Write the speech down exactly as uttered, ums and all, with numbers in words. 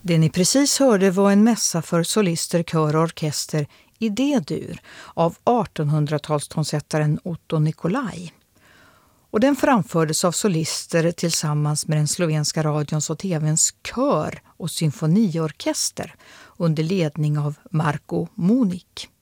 Det ni precis hörde var en mässa för solister, kör och orkester i D-dur av artonhundratalstonsättaren Otto Nicolai. Och den framfördes av solister tillsammans med den slovenska radions och tvns kör och symfoniorkester under ledning av Marko Munic.